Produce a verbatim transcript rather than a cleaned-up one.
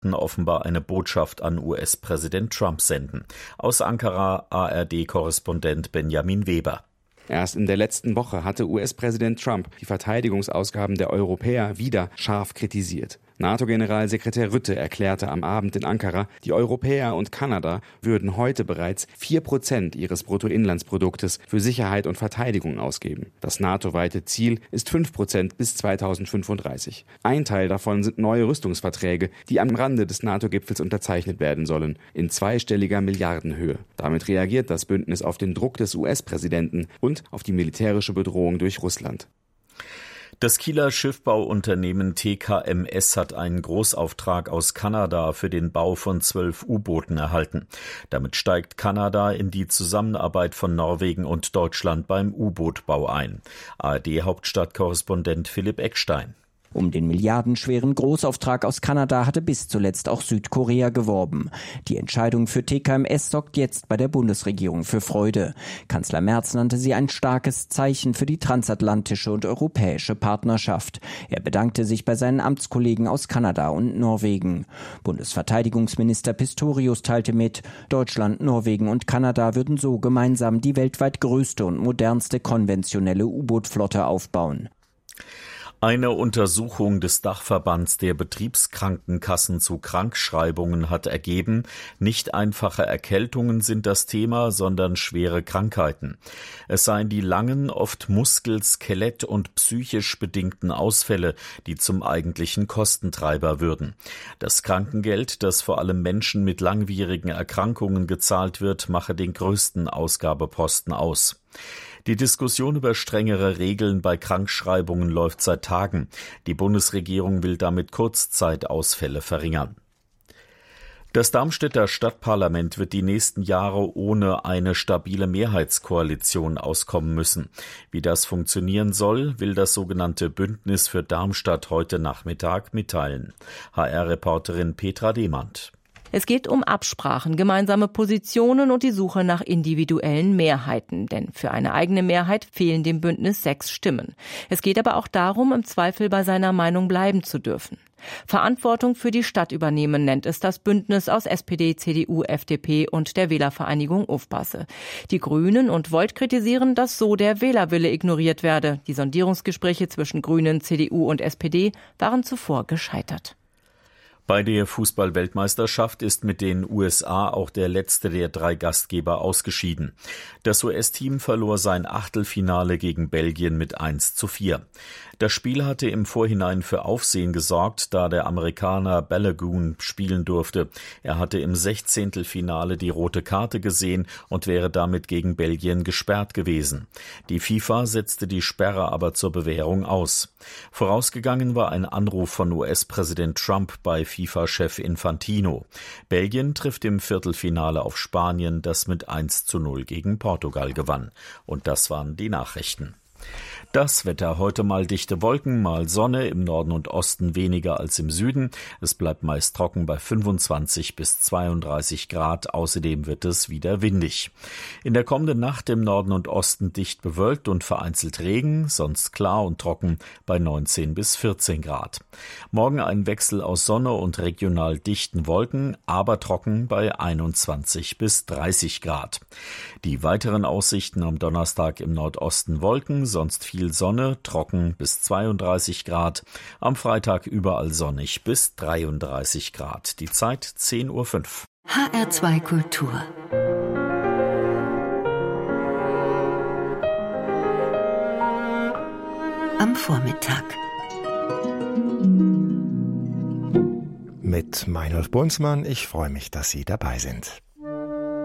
offenbar eine Botschaft an U S-Präsident Trump senden. Aus Ankara A R D-Korrespondent Benjamin Weber. Erst in der letzten Woche hatte U S-Präsident Trump die Verteidigungsausgaben der Europäer wieder scharf kritisiert. NATO-Generalsekretär Rutte erklärte am Abend in Ankara, die Europäer und Kanada würden heute bereits vier Prozent ihres Bruttoinlandsproduktes für Sicherheit und Verteidigung ausgeben. Das NATO-weite Ziel ist fünf Prozent bis zweitausendfünfunddreißig. Ein Teil davon sind neue Rüstungsverträge, die am Rande des NATO-Gipfels unterzeichnet werden sollen, in zweistelliger Milliardenhöhe. Damit reagiert das Bündnis auf den Druck des U S-Präsidenten und auf die militärische Bedrohung durch Russland. Das Kieler Schiffbauunternehmen T K M S hat einen Großauftrag aus Kanada für den Bau von zwölf U-Booten erhalten. Damit steigt Kanada in die Zusammenarbeit von Norwegen und Deutschland beim U-Boot-Bau ein. A R D-Hauptstadtkorrespondent Philipp Eckstein. Um den milliardenschweren Großauftrag aus Kanada hatte bis zuletzt auch Südkorea geworben. Die Entscheidung für T K M S sorgt jetzt bei der Bundesregierung für Freude. Kanzler Merz nannte sie ein starkes Zeichen für die transatlantische und europäische Partnerschaft. Er bedankte sich bei seinen Amtskollegen aus Kanada und Norwegen. Bundesverteidigungsminister Pistorius teilte mit, Deutschland, Norwegen und Kanada würden so gemeinsam die weltweit größte und modernste konventionelle U-Boot-Flotte aufbauen. Eine Untersuchung des Dachverbands der Betriebskrankenkassen zu Krankschreibungen hat ergeben, nicht einfache Erkältungen sind das Thema, sondern schwere Krankheiten. Es seien die langen, oft Muskel-, Skelett- und psychisch bedingten Ausfälle, die zum eigentlichen Kostentreiber würden. Das Krankengeld, das vor allem Menschen mit langwierigen Erkrankungen gezahlt wird, mache den größten Ausgabeposten aus. Die Diskussion über strengere Regeln bei Krankschreibungen läuft seit Tagen. Die Bundesregierung will damit Kurzzeitausfälle verringern. Das Darmstädter Stadtparlament wird die nächsten Jahre ohne eine stabile Mehrheitskoalition auskommen müssen. Wie das funktionieren soll, will das sogenannte Bündnis für Darmstadt heute Nachmittag mitteilen. H R-Reporterin Petra Demand. Es geht um Absprachen, gemeinsame Positionen und die Suche nach individuellen Mehrheiten. Denn für eine eigene Mehrheit fehlen dem Bündnis sechs Stimmen. Es geht aber auch darum, im Zweifel bei seiner Meinung bleiben zu dürfen. Verantwortung für die Stadt übernehmen, nennt es das Bündnis aus S P D, C D U, F D P und der Wählervereinigung Ufbasse. Die Grünen und Volt kritisieren, dass so der Wählerwille ignoriert werde. Die Sondierungsgespräche zwischen Grünen, C D U und S P D waren zuvor gescheitert. Bei der Fußball-Weltmeisterschaft ist mit den U S A auch der letzte der drei Gastgeber ausgeschieden. Das U S-Team verlor sein Achtelfinale gegen Belgien mit eins zu vier. Das Spiel hatte im Vorhinein für Aufsehen gesorgt, da der Amerikaner Balogun spielen durfte. Er hatte im Sechzehntelfinale die rote Karte gesehen und wäre damit gegen Belgien gesperrt gewesen. Die FIFA setzte die Sperre aber zur Bewährung aus. Vorausgegangen war ein Anruf von U S-Präsident Trump bei FIFA-Chef Infantino. Belgien trifft im Viertelfinale auf Spanien, das mit eins zu null gegen Portugal gewann. Und das waren die Nachrichten. Das Wetter: heute mal dichte Wolken, mal Sonne, im Norden und Osten weniger als im Süden. Es bleibt meist trocken bei fünfundzwanzig bis zweiunddreißig Grad. Außerdem wird es wieder windig. In der kommenden Nacht im Norden und Osten dicht bewölkt und vereinzelt Regen, sonst klar und trocken bei neunzehn bis vierzehn Grad. Morgen ein Wechsel aus Sonne und regional dichten Wolken, aber trocken bei einundzwanzig bis dreißig Grad. Die weiteren Aussichten: am Donnerstag im Nordosten Wolken, sonst viel Sonne, trocken bis zweiunddreißig Grad. Am Freitag überall sonnig bis dreiunddreißig Grad. Die Zeit zehn Uhr fünf. H R zwei Kultur. Am Vormittag. Mit Meinolf Bunzmann. Ich freue mich, dass Sie dabei sind.